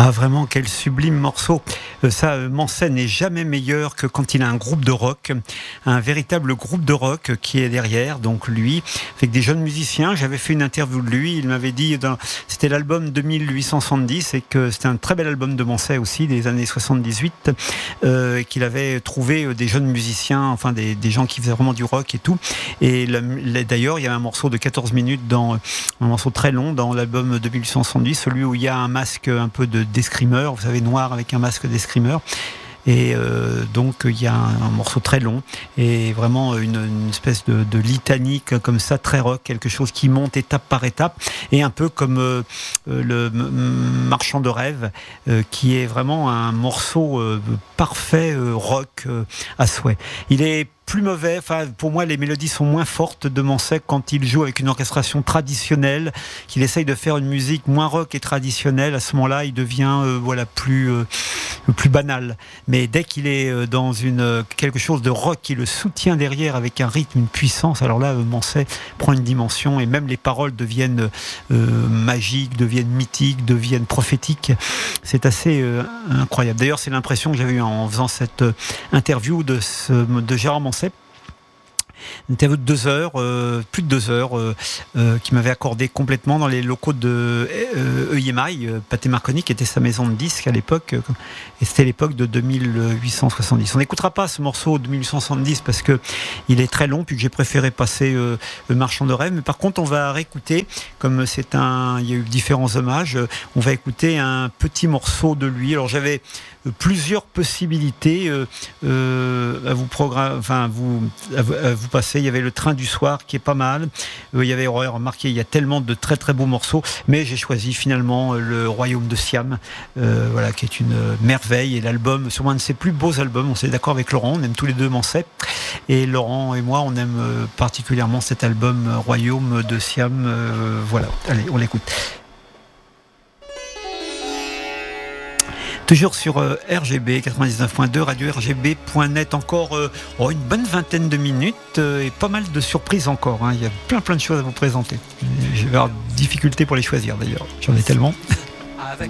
Ah vraiment, quel sublime morceau. Manset n'est jamais meilleur que quand il a un groupe de rock, un véritable groupe de rock qui est derrière, donc lui, avec des jeunes musiciens. J'avais fait une interview de lui, il m'avait dit, c'était l'album 2870, et que c'était un très bel album de Manset aussi, des années 78, qu'il avait trouvé des jeunes musiciens, enfin des gens qui faisaient vraiment du rock et tout. Et d'ailleurs, il y a un morceau de 14 minutes, un morceau très long dans l'album 2870, celui où il y a un masque un peu d'escrimeur, vous savez, noir avec un masque d'escrimeur. Et donc il y a un morceau très long et vraiment une espèce de litanie comme ça, très rock, quelque chose qui monte étape par étape, et un peu comme le Marchand de rêve, qui est vraiment un morceau parfait rock à souhait. Il est plus mauvais, enfin pour moi les mélodies sont moins fortes de Manset quand il joue avec une orchestration traditionnelle, qu'il essaye de faire une musique moins rock et traditionnelle. À ce moment-là il devient plus banal, mais dès qu'il est dans quelque chose de rock qui le soutient derrière avec un rythme, une puissance, alors là Manset prend une dimension, et même les paroles deviennent magiques, deviennent mythiques, deviennent prophétiques. C'est assez incroyable. D'ailleurs c'est l'impression que j'avais eue en faisant cette interview de Gérard Manset, une interview de 2 heures, plus de 2 heures, qui m'avait accordé complètement dans les locaux de EMI, Pathé Marconi, qui était sa maison de disques à l'époque, et c'était l'époque de 2870. On n'écoutera pas ce morceau de 1870 parce que il est très long, puis que j'ai préféré passer le Marchand de rêve. Mais par contre, on va réécouter, comme il y a eu différents hommages, on va écouter un petit morceau de lui. Alors j'avais plusieurs possibilités à vous passer. Il y avait le Train du soir qui est pas mal. Il y avait, remarqué, il y a tellement de très très beaux morceaux, mais j'ai choisi finalement le Royaume de Siam, qui est une merveille, et l'album, sûrement un de ses plus beaux albums. On s'est d'accord avec Laurent, on aime tous les deux Manset, et Laurent et moi on aime particulièrement cet album Royaume de Siam. Allez, on l'écoute. Toujours sur RGB 99.2, radio RGB.net, encore une bonne vingtaine de minutes et pas mal de surprises encore. Il y a plein de choses à vous présenter. Je vais avoir difficulté pour les choisir d'ailleurs, j'en ai tellement. Avec